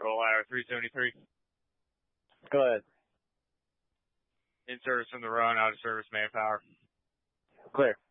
Fort Ladder 373. Go ahead. In service from the run, out of service manpower. Clear.